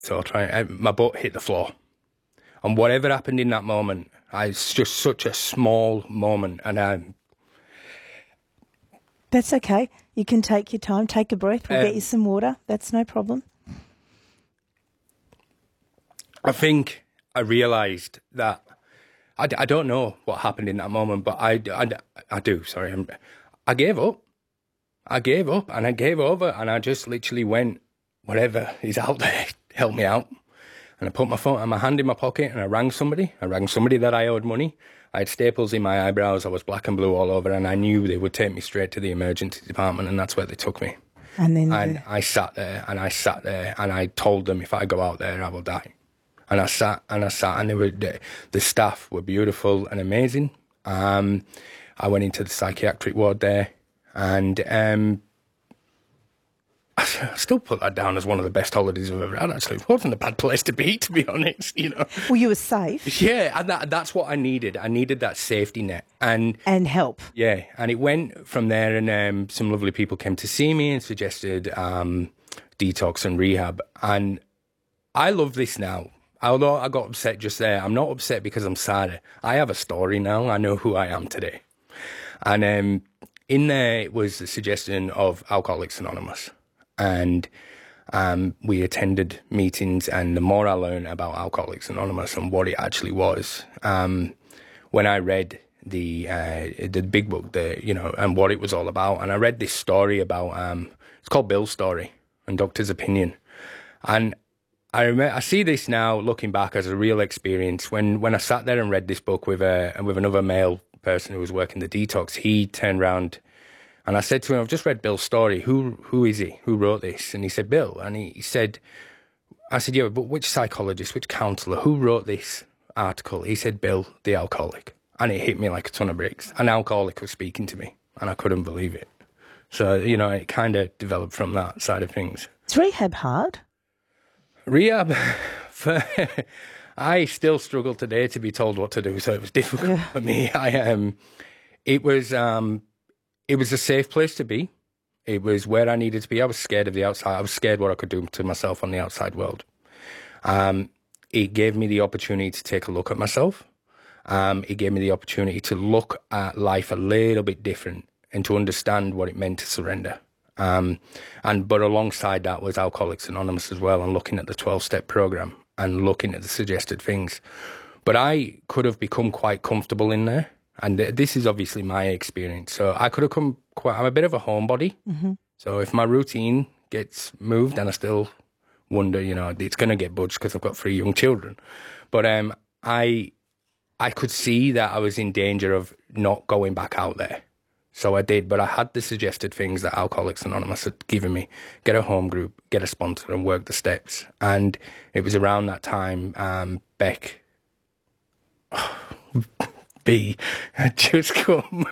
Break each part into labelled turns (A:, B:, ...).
A: So my butt hit the floor. And whatever happened in that moment, it's just such a small moment. And
B: that's okay. You can take your time, take a breath. We'll get you some water. That's no problem.
A: I think I realised that I don't know what happened in that moment, but I do. Sorry, I gave up. I gave up and I gave over, and I just literally went, whatever is out there, help me out. And I put my hand in my pocket and I rang somebody. I rang somebody that I owed money. I had staples in my eyebrows. I was black and blue all over, and I knew they would take me straight to the emergency department, and that's where they took me.
B: And then
A: I sat there and I told them, if I go out there, I will die. And I sat, and the staff were beautiful and amazing. I went into the psychiatric ward there, and I still put that down as one of the best holidays I've ever had, actually. It wasn't a bad place to be honest, you know.
B: Well, you were safe.
A: Yeah, and that's what I needed. I needed that safety net. And
B: help.
A: Yeah, and it went from there, and some lovely people came to see me and suggested detox and rehab. And I love this now. Although I got upset just there, I'm not upset because I'm sad. I have a story now. I know who I am today. And in there it was the suggestion of Alcoholics Anonymous. And we attended meetings, and the more I learned about Alcoholics Anonymous and what it actually was, when I read the big book, and what it was all about, and I read this story about, it's called Bill's Story and Doctor's Opinion. And I see this now, looking back, as a real experience. When I sat there and read this book with another male person who was working the detox, he turned around and I said to him, I've just read Bill's story. Who is he? Who wrote this? And he said, Bill. And he said, I said, yeah, but which psychologist, which counsellor, who wrote this article? He said, Bill, the alcoholic. And it hit me like a ton of bricks. An alcoholic was speaking to me, and I couldn't believe it. So, it kind of developed from that side of things.
B: Is rehab hard?
A: Rehab, I still struggle today to be told what to do, so it was difficult for me. It was a safe place to be. It was where I needed to be. I was scared of the outside. I was scared what I could do to myself on the outside world. It gave me the opportunity to take a look at myself. It gave me the opportunity to look at life a little bit different and to understand what it meant to surrender. But alongside that was Alcoholics Anonymous as well, and looking at the 12-step program and looking at the suggested things. But I could have become quite comfortable in there, and this is obviously my experience. So I could have I'm a bit of a homebody. Mm-hmm. So if my routine gets moved, and I still wonder, it's going to get budged because I've got 3 young children. But I could see that I was in danger of not going back out there. So I did, but I had the suggested things that Alcoholics Anonymous had given me. Get a home group, get a sponsor, and work the steps. And it was around that time, Beck, B, had just come,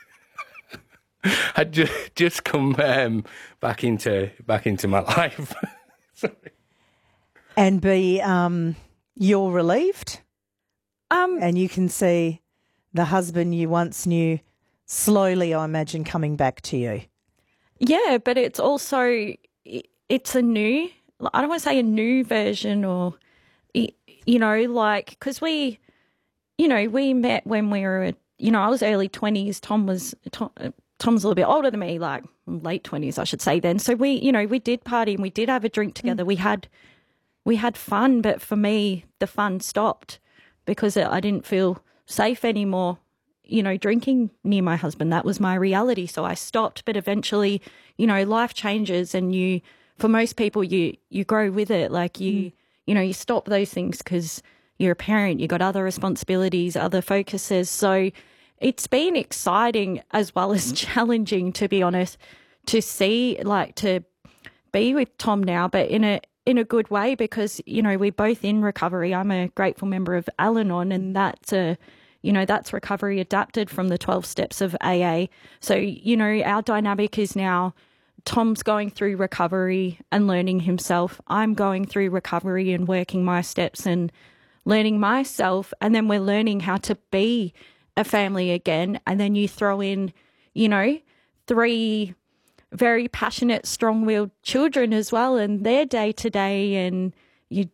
A: back into my life. Sorry.
B: And B, you're relieved? And you can see the husband you once knew slowly, I imagine, coming back to you.
C: Yeah, but it's also, it's a new, I don't want to say a new version or, because we met when we were, I was early 20s. Tom's a little bit older than me, like late 20s, I should say then. So we did party and we did have a drink together. We had fun, but for me, the fun stopped because I didn't feel safe anymore. Drinking near my husband, that was my reality. So I stopped, but eventually, life changes and for most people, you grow with it. Like you stop those things because you're a parent, you got other responsibilities, other focuses. So it's been exciting as well as challenging, to be honest, to see, to be with Tom now, but in a good way because, we're both in recovery. I'm a grateful member of Al-Anon, and that's recovery adapted from the 12 steps of AA. So, our dynamic is now Tom's going through recovery and learning himself. I'm going through recovery and working my steps and learning myself. And then we're learning how to be a family again. And then you throw in, 3 very passionate, strong-willed children as well, and their day-to-day and